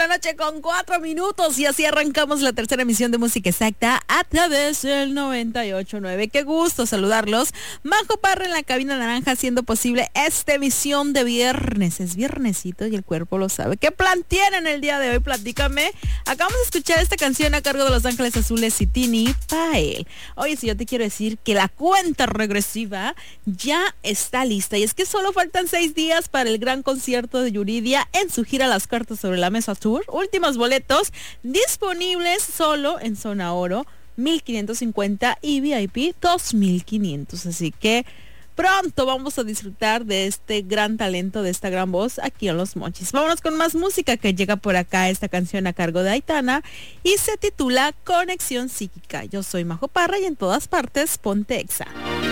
la noche con 4 minutos y así arrancamos la tercera emisión de Música Exacta a través del 98.9. Qué gusto saludarlos. Majo Parra en la cabina naranja haciendo posible esta emisión de viernes. Es viernesito y el cuerpo lo sabe. ¿Qué plan tienen el día de hoy? Platícame. Acabamos de escuchar esta canción a cargo de Los Ángeles Azules y Tini Pael. Oye, si yo te quiero decir que la cuenta regresiva ya está lista y es que solo faltan 6 días para el gran concierto de Yuridia en su gira Las Cartas sobre la Mesa Tour. Últimos boletos disponibles solo en Zona Oro 1,550 y VIP 2,500. Así que pronto vamos a disfrutar de este gran talento, de esta gran voz aquí en Los Mochis. Vámonos con más música que llega por acá, esta canción a cargo de Aitana y se titula Conexión Psíquica. Yo soy Majo Parra y en todas partes ponte Exa.